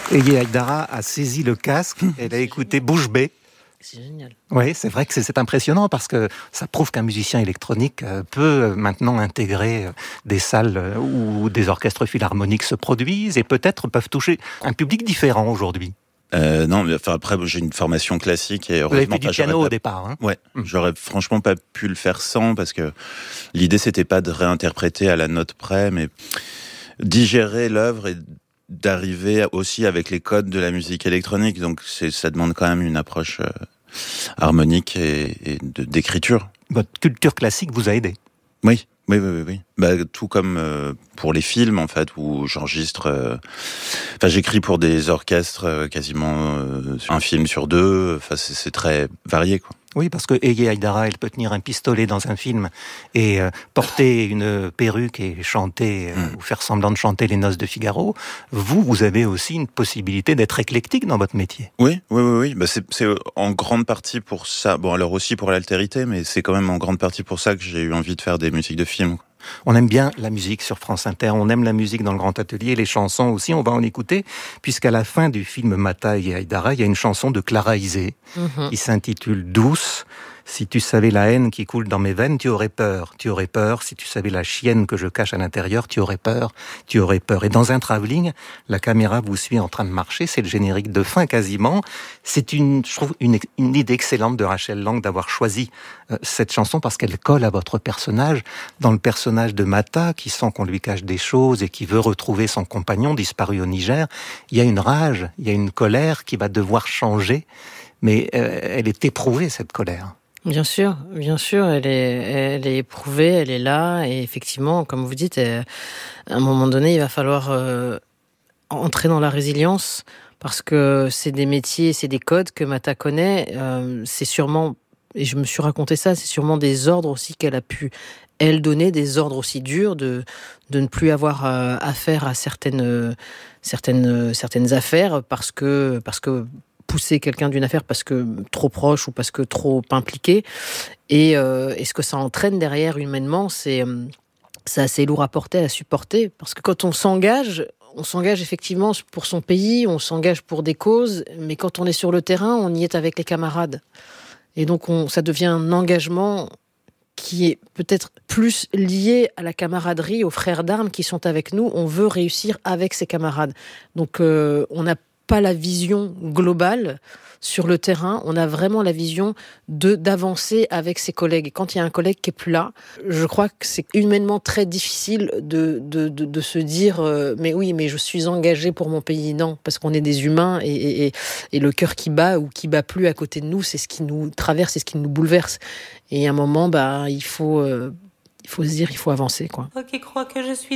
Ege Aïdara a saisi le casque, elle a écouté bouche bée. C'est génial. Oui, c'est vrai que c'est impressionnant parce que ça prouve qu'un musicien électronique peut maintenant intégrer des salles où des orchestres philharmoniques se produisent et peut-être peuvent toucher un public différent aujourd'hui. Non, mais enfin après j'ai une formation classique et vous avez fait du piano au départ. Hein. Ouais, j'aurais franchement pas pu le faire sans parce que l'idée c'était pas de réinterpréter à la note près, mais digérer l'œuvre et d'arriver aussi avec les codes de la musique électronique. Donc ça demande quand même une approche harmonique et d'écriture. Votre culture classique vous a aidé. Oui. Bah, tout comme pour les films, en fait, où j'enregistre... j'écris pour des orchestres quasiment un film sur deux. Enfin, c'est très varié, quoi. Oui, parce que Ege Aïdara, elle peut tenir un pistolet dans un film et porter une perruque et chanter ou faire semblant de chanter les Noces de Figaro. Vous avez aussi une possibilité d'être éclectique dans votre métier. Oui. Bah, c'est en grande partie pour ça. Bon, alors aussi pour l'altérité, mais c'est quand même en grande partie pour ça que j'ai eu envie de faire des musiques de films. On aime bien la musique sur France Inter, on aime la musique dans le Grand Atelier, les chansons aussi, on va en écouter, puisqu'à la fin du film Mata et Aïdara, il y a une chanson de Clara Isé qui s'intitule Douce. Si tu savais la haine qui coule dans mes veines, tu aurais peur. Tu aurais peur. Si tu savais la chienne que je cache à l'intérieur, tu aurais peur. Tu aurais peur. Et dans un travelling, la caméra vous suit en train de marcher. C'est le générique de fin quasiment. C'est je trouve une idée excellente de Rachel Lang d'avoir choisi cette chanson parce qu'elle colle à votre personnage. Dans le personnage de Mata, qui sent qu'on lui cache des choses et qui veut retrouver son compagnon disparu au Niger, il y a une rage, il y a une colère qui va devoir changer. Mais elle est éprouvée, cette colère. Bien sûr, elle est éprouvée, elle est là, et effectivement, comme vous dites, à un moment donné, il va falloir entrer dans la résilience, parce que c'est des métiers, c'est des codes que Mata connaît, c'est sûrement, et je me suis raconté ça, c'est sûrement des ordres aussi qu'elle a pu, elle, donner, des ordres aussi durs de ne plus avoir affaire à certaines affaires, parce que pousser quelqu'un d'une affaire parce que trop proche ou parce que trop impliqué, et ce que ça entraîne derrière humainement, c'est assez lourd à porter, à supporter, parce que quand on s'engage effectivement pour son pays, on s'engage pour des causes, mais quand on est sur le terrain, on y est avec les camarades, et donc ça devient un engagement qui est peut-être plus lié à la camaraderie, aux frères d'armes qui sont avec nous. On veut réussir avec ses camarades, donc on n'a pas la vision globale sur le terrain, on a vraiment la vision d'avancer avec ses collègues. Et quand il y a un collègue qui est plus là, je crois que c'est humainement très difficile de se dire mais oui, mais je suis engagé pour mon pays. Non, parce qu'on est des humains, et le cœur qui bat ou qui bat plus à côté de nous, c'est ce qui nous traverse, c'est ce qui nous bouleverse. Et à un moment, il faut se dire, il faut avancer, quoi. Toi qui crois que je suis